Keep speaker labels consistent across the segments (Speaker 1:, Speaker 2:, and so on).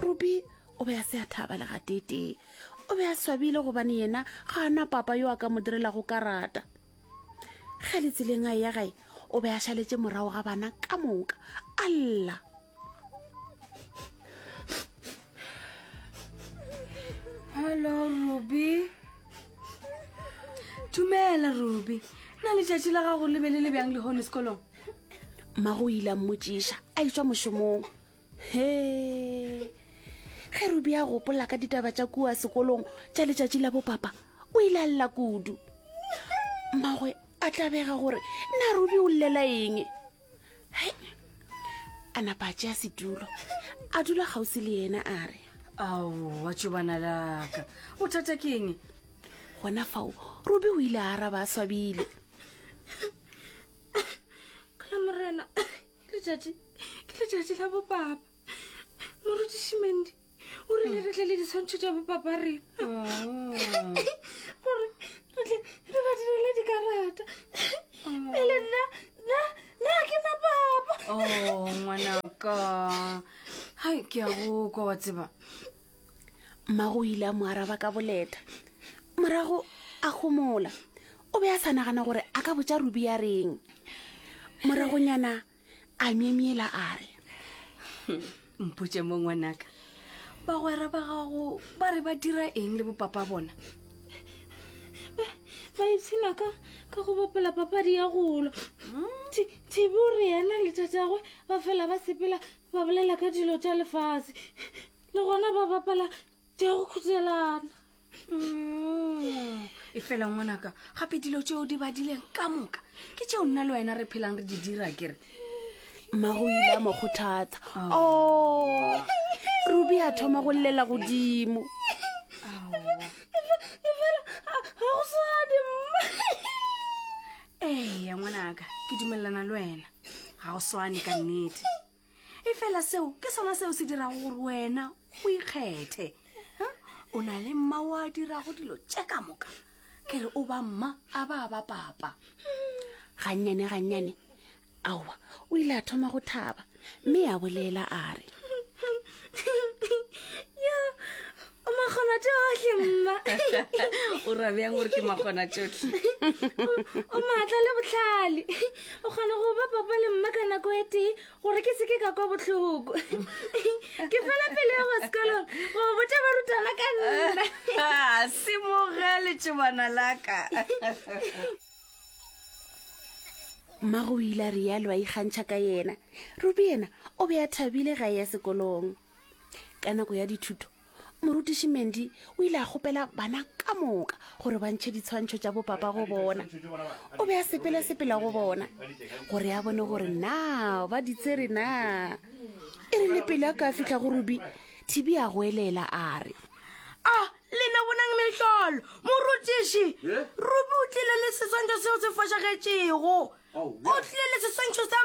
Speaker 1: Ruby o be a se a thaba le ga tete o be a swabile gobane yena ga ana papa yo a ka mo direlago karata ge le tseleng a ya gae o be a šaletse morago ga bana ka moka alla
Speaker 2: Hello Ruby. Dumela Ruby. Na le tšatši la gago le be le bjang le hone sekolong?
Speaker 1: mmago o ile a mmotšiša a etswa mošomong he ge Ruby a gopola ka ditaba tša kua sekolong tša letšatši la bopapa o ile a lla kudu mmagwe a tlabega gore na Ruby o llela eng a napa a tšea setulo a dula kgausi le yena a re
Speaker 2: Ao, wa tšobana laka. O thata ke eng?
Speaker 1: gona fao Ruby o ile a araba a swabile
Speaker 2: Ka morena, ke letšatši la bopapa. Moruti Mendi o rile re tle le diswantšho tša bopapa re. Gore re ba direle dikarata. Ele nna ke na papa. Oh, ngwanaka. Hai, ke a go kwa wa tseba.
Speaker 1: mmago o ile a mo araba ka boleta morago a gomola o be a sa nagana gore a ka botša Ruby ya reng moragonyana a miemiela a re
Speaker 2: Mpotše mo ngwanaka. Bagwera ba gago ba re ba dira eng le bopapa bona? Ba ipshina ka go bapela papadi ya golo. Thibi o re yena le tatagwe ba fela ba sepela ba bolela ka dilo tša lefase le gona ba bapala tša go khutelana. E fela ngwanaka gape dilo tšeo di badileng ka moka ke tšeo nna le wena re phelang re di dira kere.
Speaker 1: mmago o ile a mo kgothatsa Ruby a thoma go llela godimo
Speaker 2: Eya ngwanaka ke dumelana le wena ga o swane ka nnete e fela seo ke sona seo se dirago gore wena o ikgethe o na le mma o a dirago dilo tše ka moka ke re o ba mma a ba papa
Speaker 1: gannyane aowa o ile a thoma go thaba mme a bolela a re
Speaker 2: o makgona tšohle mma o ra bjang gore ke makgona tšohle o maatla le botlhale o kgona go ba papa le mma ka nako e tee gore ke seke ka kwa botlhoko ke fela pele ya go sekolong go botša barutwana ka nna semogele tšobana laka
Speaker 1: mmago o ile a rialo a ikgantšha ka yena Ruby yena o be a thabile gae ya sekolong ka nako ya dithuto moruti Mendi o ile a kgopela bana ka moka gore ba ntšhe ditshwantšho tša bopapa go bona o be a sepela go bona gore a bone gore na ba ditsere na e rile pele a ka fitlha go Ruby Thibi a goelela a re
Speaker 2: lena bonang mehlolo morutiši Ruby o tlile le seswantšho seo se fošagetšego o tlile le seswantšho sa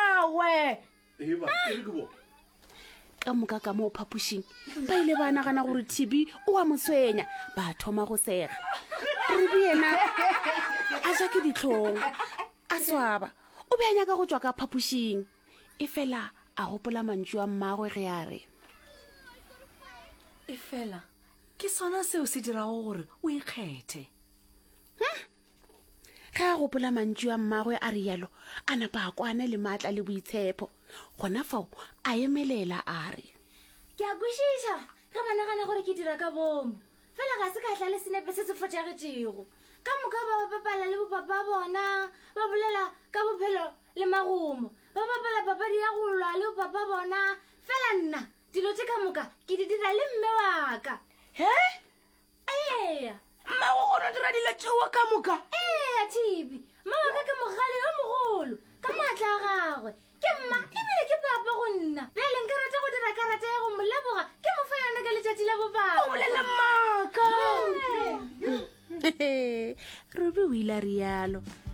Speaker 2: mmagwe
Speaker 1: ka moka ka moo phapošing ba ile ba nagana gore Thibi o a moswenya ba thoma go sega Ruby yena a ja ke ditlhong a swaba o be a nyaka go tswa ka phapošing e fela a gopola mantšu a mmagwe ge a re
Speaker 2: e fela ke sona seo se dirago gore o ikgethe
Speaker 1: ge a gopola mantšu a mmagwe a rialo a napa a kwana le maatla le boitshepo gona fao a emelela a re
Speaker 2: ke a kwešiša ge ba nagana gore ke dira ka bomo fela ga se kgatlha le senepe se se fotšagetšego ka moka ba bapala le bopapa bona ba bolela ka bophelo le magomo ba bapala papadi ya go lwa le bopapa bona fela nna dilo tše ka moka ke di dira le mme wa ka eya
Speaker 1: mmago gona dira dilo tšeo ka moka
Speaker 2: Thibi mama ka ke mogale yo mogolo ka maatla a gagwe ke mma ebile ke papa go nna bjale nka rata go dira karata ya go moleboga ke mo fa yona ka letšatši la bopapa
Speaker 1: o bolela mmaka Ruby o ile a rialo